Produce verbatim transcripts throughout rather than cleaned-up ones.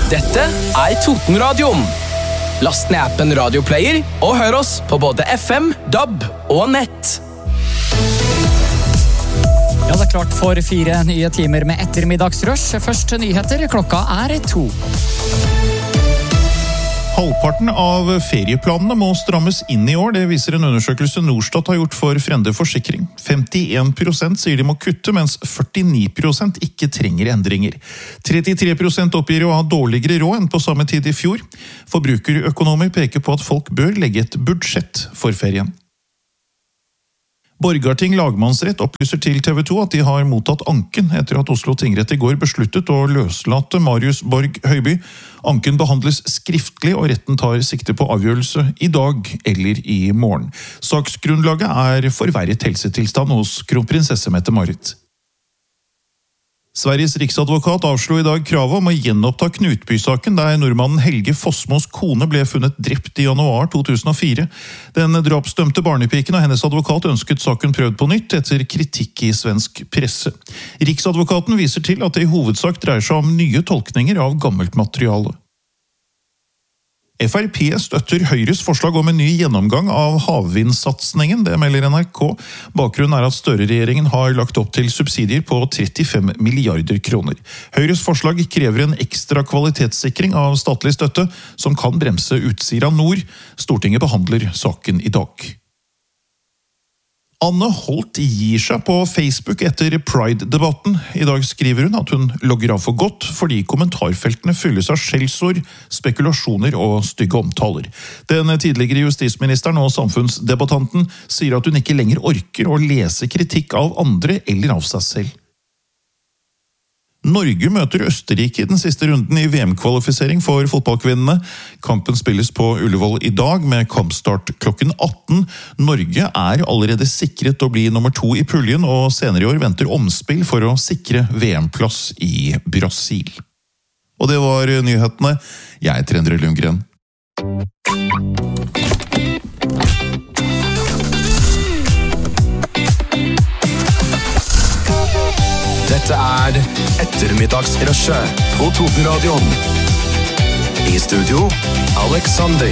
Dette er Totenradioen. Last ned appen Radioplayer og hør oss på både F M, D A B og nett. Ja, det er klart for fire nye timer med ettermiddagsrush. Første nyheter, klokka er to. Halvparten av ferieplanene må strammes inn i år, det viser en undersøkelse Norstat har gjort for Frende Forsikring. femtien prosent sier de må kutte, mens førtini prosent ikke trenger endringer. trettitre prosent oppgir å ha dårligere råd enn på samme tid i fjor. Forbrukerøkonomer peker på at folk bør legge et budsjett for ferien. Borgarting lagmannsrett opplyser til T V to at de har mottatt anken etter at Oslo tingrett i går besluttet å løslate Marius Borg Høiby. Anken behandles skriftlig, og retten tar sikte på avgjørelse i dag eller i morgen. Saksgrunnlaget er forverret helsetilstand hos kronprinsesse Mette-Marit. Sveriges riksadvokat avslo i dag kravet om å gjenoppta Knutby-saken, der nordmannen Helge Fossmos kone ble funnet drept i januar to tusen og fire. Den drapsdømte barnepiken og hennes advokat ønsket saken prøvd på nytt etter kritikk i svensk presse. Riksadvokaten viser til at det i hovedsak dreier seg om nye tolkninger av gammelt materiale. F R P støtter Høyres forslag om en ny gjennomgang av havvindsatsningen, det melder N R K. Bakgrunnen er at Støre-regjeringen har lagt opp til subsidier på trettifem milliarder kroner. Høyres forslag krever en ekstra kvalitetssikring av statlig støtte, som kan bremse Utsira Nord. Stortinget behandler saken i dag. Anne Holt gir seg på Facebook etter Pride-debatten. I dag skriver hun at hun logger av for godt, fordi kommentarfeltene fylles av skjellsord, spekulasjoner og stygge omtaler. Den tidligere justisministeren og samfunnsdebattanten sier at hun ikke lenger orker å lese kritikk av andre eller av seg selv. Norge møter Østerrike i den siste runden i V M-kvalifisering for fotballkvinnene. Kampen spilles på Ullevål i dag med kampstart klokken atten. Norge er allerede sikret å bli nummer to i puljen, og senere i år venter omspill for å sikre V M-plass i Brasil. Og det var nyhetene. Jeg heter Endre Lundgren. Dette er ettermiddagsrushet på Totenradioen. I studio, Alexander.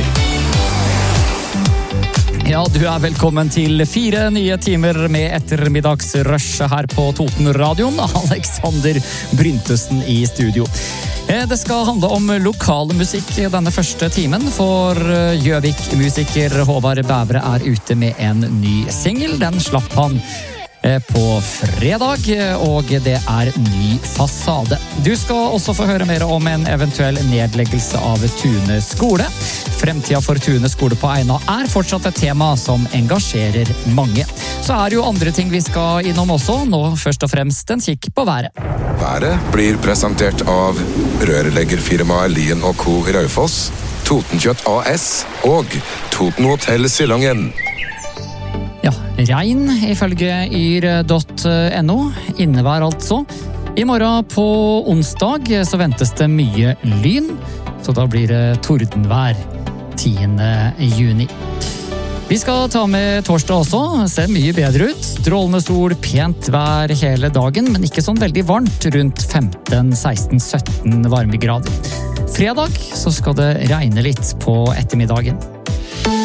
Ja, du er velkommen til fire nye timer med ettermiddagsrush her på Totenradioen. Alexander Bryntesen i studio. Det skal handle om lokal musikk denne første timen, for Gjøvik-musiker Håvard Bævre er ute med en ny single. Den slapp han på fredag, og det er Ny fasade. Du skal også få høre mer om en eventuell nedleggelse av Tune skole. Fremtiden for Tune skole på Eina er fortsatt et tema som engasjerer mange. Så er det jo andre ting vi skal innom også, nå først og fremst en kikk på været. Været blir presentert av rørleggerfirmaet Lien og Co. i Raufoss, Totenkjøtt A S og Toten Hotel Silongen. Ja, regn ifølge yr punktum no, innevær altså. I morgen på onsdag så ventes det mye lyn, så da blir det tordenvær tiende juni. Vi skal ta med torsdag også, ser mye bedre ut. Strålende sol, pent vær hele dagen, men ikke sånn veldig varmt, rundt femten, seksten, sytten varmegrader. Fredag så skal det regne litt på ettermiddagen.